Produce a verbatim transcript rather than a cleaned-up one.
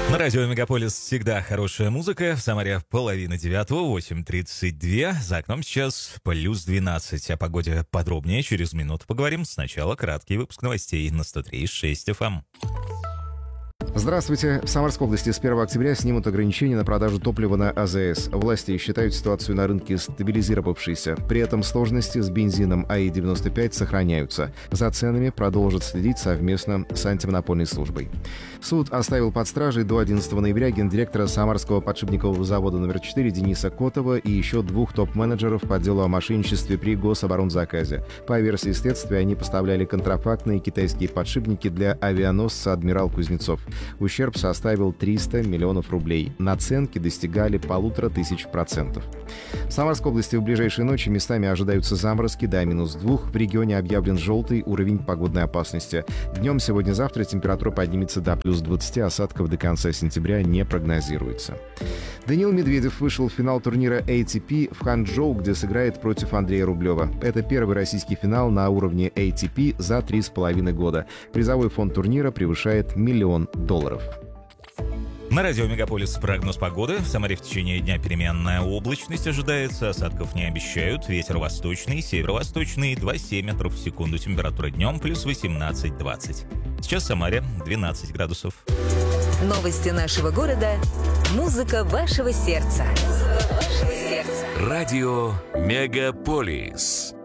На радио Мегаполис всегда хорошая музыка. В Самаре половина девятого, восемь тридцать два. За окном сейчас плюс двенадцать. О погоде подробнее через минуту поговорим. Сначала краткий выпуск новостей на сто три и шесть эф эм. Здравствуйте. В Самарской области с первого октября снимут ограничения на продажу топлива на а зэ эс. Власти считают ситуацию на рынке стабилизировавшейся. При этом сложности с бензином а и девяносто пять сохраняются. За ценами продолжат следить совместно с антимонопольной службой. Суд оставил под стражей до одиннадцатого ноября гендиректора Самарского подшипникового завода номер четыре Дениса Котова и еще двух топ-менеджеров по делу о мошенничестве при гособоронзаказе. По версии следствия, они поставляли контрафактные китайские подшипники для авианосца «Адмирал Кузнецов». Ущерб составил триста миллионов рублей. Наценки достигали полутора тысяч процентов. В Самарской области в ближайшие ночи местами ожидаются заморозки до минус двух. В регионе объявлен желтый уровень погодной опасности. Днем сегодня-завтра температура поднимется до плюс двадцати, осадков до конца сентября не прогнозируется. Даниил Медведев вышел в финал турнира эй ти пи в Ханчжоу, где сыграет против Андрея Рублева. Это первый российский финал на уровне эй ти пи за три с половиной года. Призовой фонд турнира превышает миллион долларов. На радио Мегаполис прогноз погоды. В Самаре в течение дня переменная облачность ожидается. Осадков не обещают. Ветер восточный, северо-восточный, два семь метров в секунду. Температура днем плюс восемнадцать двадцать. Сейчас в Самаре двенадцать градусов. Новости нашего города. Музыка вашего сердца. Радио Мегаполис.